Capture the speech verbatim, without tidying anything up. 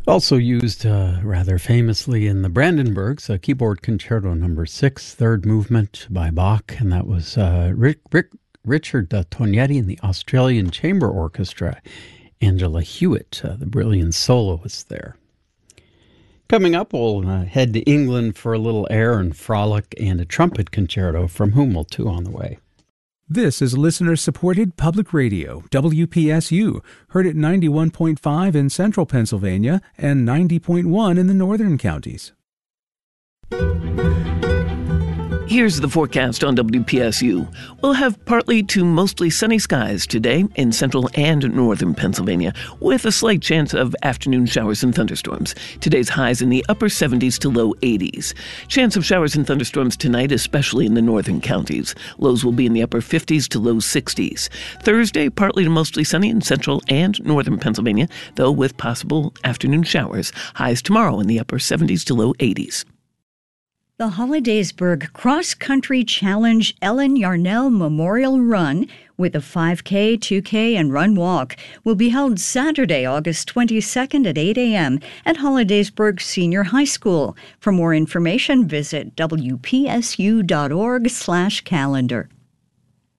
Also used uh, rather famously in the Brandenburgs, a keyboard concerto number six, third movement by Bach, and that was uh, Rick, Rick, Richard uh, Tognetti and the Australian Chamber Orchestra. Angela Hewitt, uh, the brilliant soloist there. Coming up, we'll uh, head to England for a little air and frolic and a trumpet concerto from Hummel, too, on the way. This is listener-supported public radio, W P S U, heard at ninety-one point five in central Pennsylvania and ninety point one in the northern counties. Here's the forecast on W P S U. We'll have partly to mostly sunny skies today in central and northern Pennsylvania, with a slight chance of afternoon showers and thunderstorms. Today's highs in the upper seventies to low eighties. Chance of showers and thunderstorms tonight, especially in the northern counties. Lows will be in the upper fifties to low sixties. Thursday, partly to mostly sunny in central and northern Pennsylvania, though with possible afternoon showers. Highs tomorrow in the upper seventies to low eighties. The Hollidaysburg Cross Country Challenge Ellen Yarnell Memorial Run with a five K, two K, and run walk will be held Saturday, August twenty-second at eight a.m. at Hollidaysburg Senior High School. For more information, visit W P S U dot org slash calendar.